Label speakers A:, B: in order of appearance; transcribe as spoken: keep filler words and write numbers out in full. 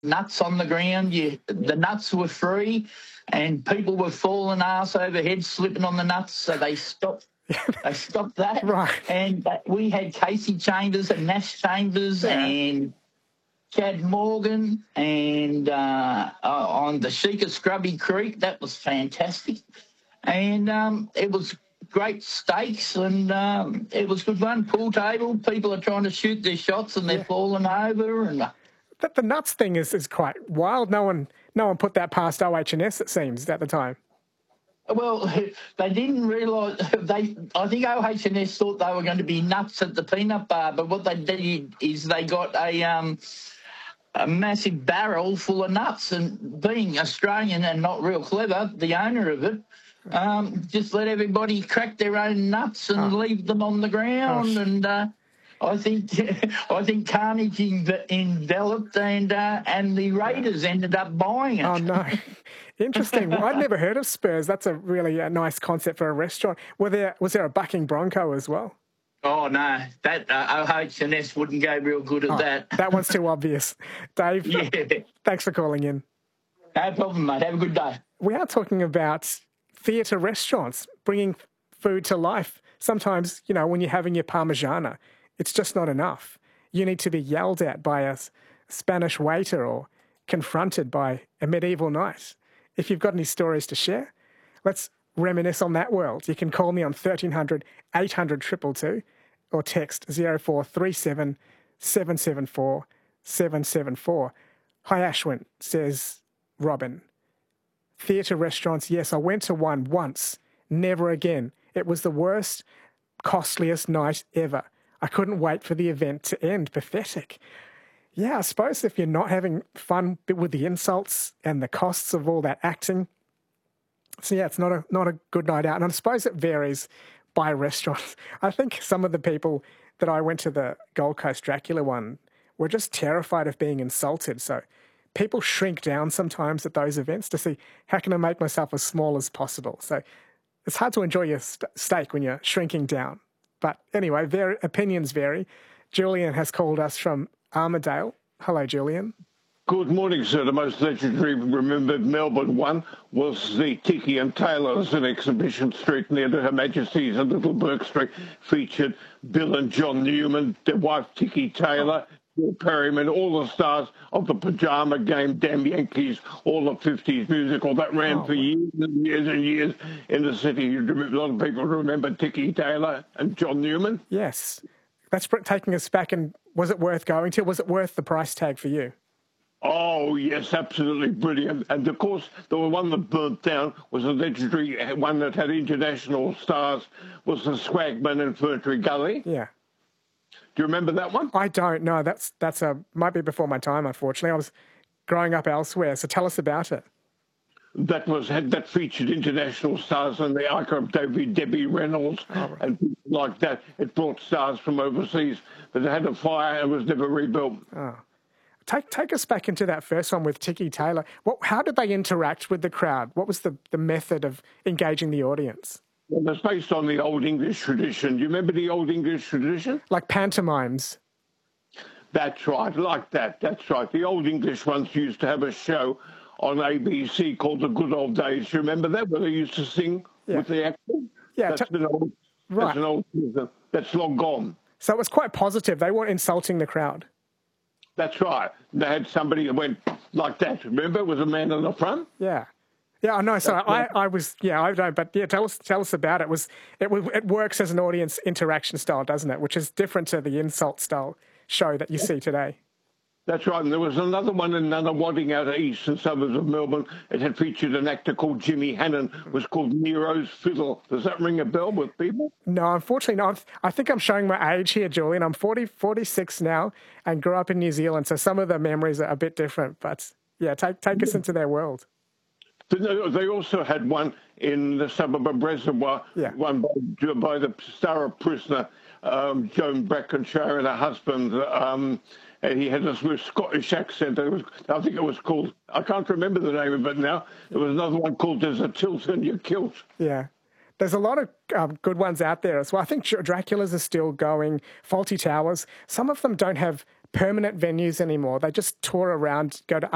A: nuts on the ground. You, the nuts were free, and people were falling arse over head, slipping on the nuts, so they stopped. They stopped that.
B: Right.
A: And uh, we had Casey Chambers and Nash Chambers
B: Yeah.
A: and Chad Morgan and uh, uh, on the Sheikah Scrubby Creek. That was fantastic. And um, it was great stakes, and um, it was good fun. Pool table, people are trying to shoot their shots and they're
B: Yeah.
A: falling over. And
B: The, the nuts thing is, is quite wild. No one no one put that past O H and S, it seems, at the time.
A: well, they didn't realise. They, I think O H and S thought they were going to be nuts at the peanut bar, but what they did is they got a um, a massive barrel full of nuts, and being Australian and not real clever, the owner of it um, just let everybody crack their own nuts and
B: Oh.
A: leave them on the ground,
B: Gosh.
A: and uh, I think I think carnage env- enveloped, and uh, and the Raiders ended up buying it.
B: Oh, no. Interesting. Well, I'd never heard of Spurs. That's a really uh, nice concept for a restaurant. Were there, was there a bucking bronco as well?
A: Oh, no, that uh, O H and S wouldn't go real good at
B: Oh,
A: that.
B: that one's too obvious. Dave,
A: Yeah,
B: thanks for calling in.
A: no problem, mate. Have a good day.
B: We are talking about theatre restaurants, bringing food to life. Sometimes, you know, when you're having your Parmigiana, it's just not enough. You need to be yelled at by a Spanish waiter or confronted by a medieval knight. If you've got any stories to share, let's reminisce on that world. You can call me on thirteen hundred, eight hundred, two two two or text zero four three seven, seven seven four, seven seven four. Hi, Ashwin, says Robin. Theatre restaurants, yes, I went to one once, never again. It was the worst, costliest night ever. I couldn't wait for the event to end. Pathetic. Yeah, I suppose if you're not having fun with the insults and the costs of all that acting, so yeah, it's not a not a good night out. And I suppose it varies by restaurant. I think some of the people that I went to the Gold Coast Dracula one were just terrified of being insulted. So people shrink down sometimes at those events to see, how can I make myself as small as possible? So it's hard to enjoy your st- steak when you're shrinking down. But anyway, their opinions vary. Julian has called us from Armidale. Hello, Julian.
C: Good morning, sir. The most legendary remembered Melbourne one was the Tiki and Taylors in Exhibition Street near to Her Majesty's and Little Bourke Street. Featured Bill and John Newman, their wife Tiki Taylor, Bill Perryman, all the stars of the Pajama Game, Damn Yankees, all the fifties musical. That ran
B: Oh,
C: for years and years and years in the city. A lot of people remember Tiki Taylor and John Newman.
B: Yes. That's taking us back. And was it worth going to? Was it worth the price tag for you?
C: Oh, yes, absolutely brilliant. And, of course, the one that burnt down was a legendary one that had international stars, was the Swagman and Ferntree Gully.
B: Yeah.
C: Do you remember that one?
B: I don't know. That's that's a might be before my time, unfortunately. I was growing up elsewhere. So tell us about it.
C: That was had that featured international stars and the icon of David, Debbie Reynolds
B: Oh, right.
C: and people like that. It brought stars from overseas, but it had a fire and was never rebuilt.
B: Oh. Take take us back into that first one with Tiki Taylor. What? How did they interact with the crowd? What was the, the method of engaging the audience?
C: Well, it's based on the Old English tradition. Do you remember the Old English tradition?
B: Like pantomimes.
C: That's right, like that. That's right. The Old English ones used to have a show on A B C called The Good Old Days. Do you remember that, where they used to sing
B: Yeah.
C: with the accent?
B: Yeah,
C: That's
B: t-
C: an old,
B: right.
C: that's an old, that's long gone.
B: So it was quite positive. They weren't insulting the crowd.
C: That's right. They had somebody that went like that. Remember, it was a man in the front.
B: Yeah. Yeah, I know. So
C: That's
B: I,
C: right.
B: I was, yeah, I don't, but yeah, tell us, tell us about it. It was it, was- it works as an audience interaction style, doesn't it? Which is different to the insult style show that you see today.
C: That's right. And there was another one in Nunawading out of eastern suburbs of Melbourne. It had featured an actor called Jimmy Hannon. It was called Nero's Fiddle. Does that ring a bell with people?
B: No, unfortunately not. I think I'm showing my age here, Julian. I'm forty, forty-six now and grew up in New Zealand. So some of the memories are a bit different, but yeah, take, take us into their world.
C: But no, they also had one in the suburb of Reservoir,
B: Yeah.
C: one by, by the star of Prisoner, um, Joan Brackenshire and her husband. Um, and he had this Scottish accent. It was, I think it was called, I can't remember the name of it now. There was another one called There's a Tilt in Your Kilt.
B: Yeah. There's a lot of um, good ones out there as well. I think Dr- Dracula's are still going, Faulty Towers. Some of them don't have permanent venues anymore. They just tour around, go to